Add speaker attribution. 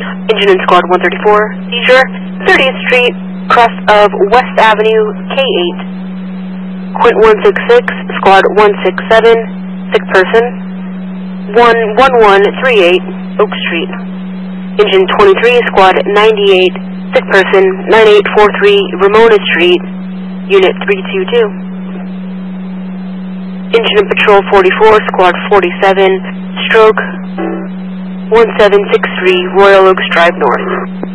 Speaker 1: Engine in Squad 134, seizure, 30th Street, crest of West Avenue, K8. Quint 166, Squad 167, sick person, 11138, Oak Street. Engine 23, Squad 98, sick person, 9843, Ramona Street, Unit 322. Engine in Patrol 44, Squad 47, stroke 1763, Royal Oaks Drive North.